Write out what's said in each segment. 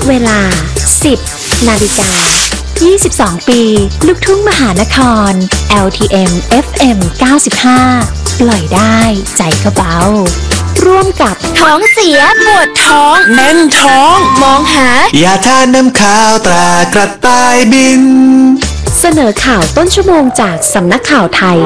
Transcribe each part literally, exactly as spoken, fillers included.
เวลา สิบ นาฬิกา ยี่สิบสอง ปีลูกทุ่งมหานคร แอล ที เอ็ม เอฟ เอ็ม เก้าสิบห้า ปล่อยได้ใจก็เบาร่วมกับท้องเสียปวดท้องแน่นท้องมองหายาทาน้ำข้าวตรากระต่ายบินเสนอข่าวต้นชั่วโมงจากสำนักข่าวไทย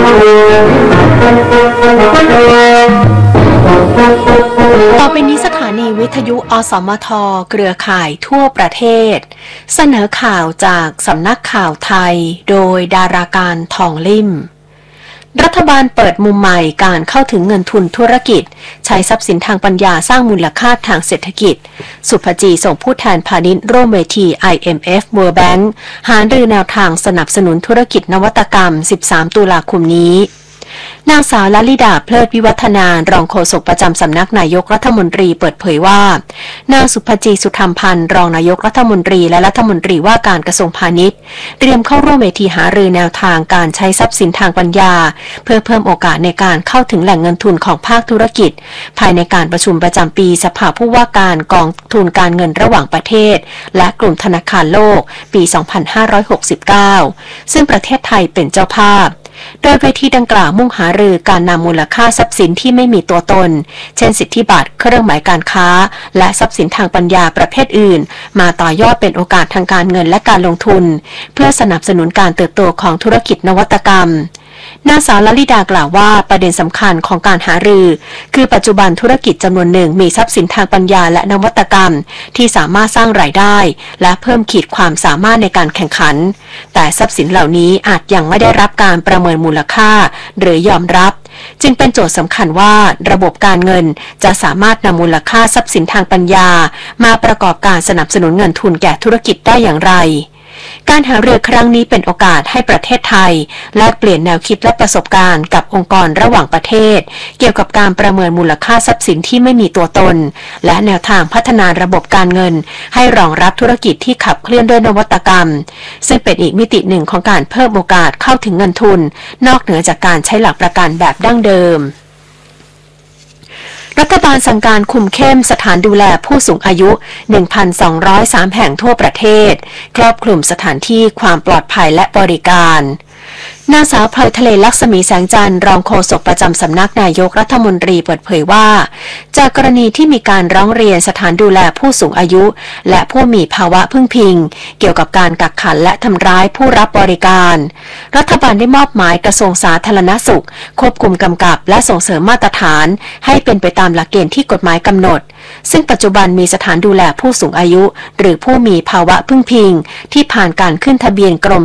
ต่อไปนี้สถานีวิทยุอสมทเครือข่ายทั่วประเทศเสนอข่าวจากสำนักข่าวไทยโดยดาราการทองลิ่มรัฐบาลเปิดมุมใหม่การเข้าถึงเงินทุนธุรกิจใช้ทรัพย์สินทางปัญญาสร้างมูลค่าทางเศรษฐกิจสุภจีส่งผู้แทนพาณิชย์ร่วมเวที ไอ เอ็ม เอฟ World Bank หารือแนวทางสนับสนุนธุรกิจนวัตกรรมสิบสามตุลาคมนี้นางสาวลลิดาเพลิดวิวัฒนารองโฆษกประจำสำนักนายกรัฐมนตรีเปิดเผยว่านางสุภจีสุธรรมพันธ์รองนายกรัฐมนตรีและรัฐมนตรีว่าการกระทรวงพาณิชย์เตรียมเข้าร่วมเวทีหารือแนวทางการใช้ทรัพย์สินทางปัญญาเพื่อเพิ่มโอกาสในการเข้าถึงแหล่งเงินทุนของภาคธุรกิจภายในการประชุมประจำปีสภาผู้ว่าการกองทุนการเงินระหว่างประเทศและกลุ่มธนาคารโลกปี สองพันห้าร้อยหกสิบเก้า ซึ่งประเทศไทยเป็นเจ้าภาพโดยเวทีดังกล่าวมุ่งหารือการนำมูลค่าทรัพย์สินที่ไม่มีตัวตนเช่นสิทธิบัตรเครื่องหมายการค้าและทรัพย์สินทางปัญญาประเภทอื่นมาต่อยอดเป็นโอกาสทางการเงินและการลงทุนเพื่อสนับสนุนการเติบโตของธุรกิจนวัตกรรมนางสาวลลิดากล่าวว่าประเด็นสำคัญของการหารือคือปัจจุบันธุรกิจจำนวนหนึ่งมีทรัพย์สินทางปัญญาและนวัตกรรมที่สามารถสร้างรายได้และเพิ่มขีดความสามารถในการแข่งขันแต่ทรัพย์สินเหล่านี้อาจยังไม่ได้รับการประเมินมูลค่าหรือยอมรับจึงเป็นโจทย์สำคัญว่าระบบการเงินจะสามารถนำมูลค่าทรัพย์สินทางปัญญามาประกอบการสนับสนุนเงินทุนแก่ธุรกิจได้อย่างไรการหารือครั้งนี้เป็นโอกาสให้ประเทศไทยแลกเปลี่ยนแนวคิดและประสบการณ์กับองค์กรระหว่างประเทศเกี่ยวกับการประเมินมูลค่าทรัพย์สินที่ไม่มีตัวตนและแนวทางพัฒนาระบบการเงินให้รองรับธุรกิจที่ขับเคลื่อนด้วยนวัตกรรมซึ่งเป็นอีกมิติหนึ่งของการเพิ่มโอกาสเข้าถึงเงินทุนนอกเหนือจากการใช้หลักประกันแบบดั้งเดิมรัฐบาลสั่งการคุมเข้มสถานดูแลผู้สูงอายุ หนึ่งพันสองร้อยสาม แห่งทั่วประเทศครอบคลุมสถานที่ความปลอดภัยและบริการนางสาวพลอยทะเลลักษมีแสงจันทร์รองโฆษกประจำสำนักนายกรัฐมนตรีเปิดเผยว่าจากกรณีที่มีการร้องเรียนสถานดูแลผู้สูงอายุและผู้มีภาวะพึ่งพิงเกี่ยวกับการกักขังและทำร้ายผู้รับบริการรัฐบาลได้มอบหมายกระทรวงสาธารณสุขควบคุมกำกับและส่งเสริมมาตรฐานให้เป็นไปตามหลักเกณฑ์ที่กฎหมายกำหนดซึ่งปัจจุบันมีสถานดูแลผู้สูงอายุหรือผู้มีภาวะพึ่งพิงที่ผ่านการขึ้นทะเบียนกรม